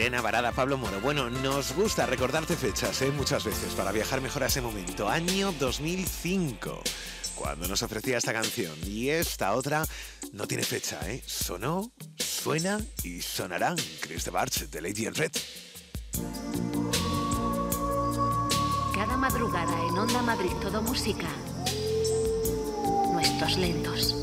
Irene Varada, Pablo Moro. Bueno, nos gusta recordarte fechas, muchas veces, para viajar mejor a ese momento. Año 2005, cuando nos ofrecía esta canción. Y esta otra no tiene fecha, Sonó, suena y sonarán. Chris DeBarge, de Lady in Red. Cada madrugada en Onda Madrid Todo Música, Nuestros Lentos.